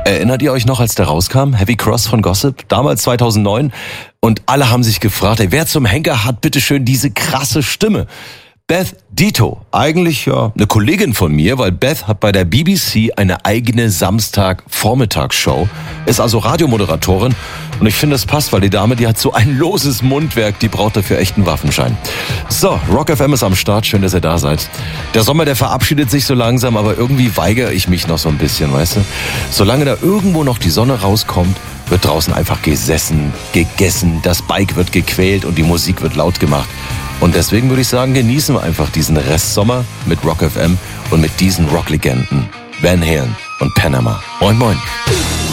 Erinnert ihr euch noch, als der rauskam? Heavy Cross von Gossip? Damals 2009. Und alle haben sich gefragt, ey, wer zum Henker hat bitteschön diese krasse Stimme? Beth Ditto, eigentlich ja eine Kollegin von mir, weil Beth hat bei der BBC eine eigene Samstag-Vormittagsshow, ist also Radiomoderatorin und ich finde, es passt, weil die Dame, die hat so ein loses Mundwerk, die braucht dafür echt einen Waffenschein. So, Rock FM ist am Start, schön, dass ihr da seid. Der Sommer, der verabschiedet sich so langsam, aber irgendwie weigere ich mich noch so ein bisschen, weißt du? Solange da irgendwo noch die Sonne rauskommt, wird draußen einfach gesessen, gegessen, das Bike wird gequält und die Musik wird laut gemacht. Und deswegen würde ich sagen, genießen wir einfach diesen Restsommer mit Rock FM und mit diesen Rocklegenden. Van Halen und Panama. Moin, moin.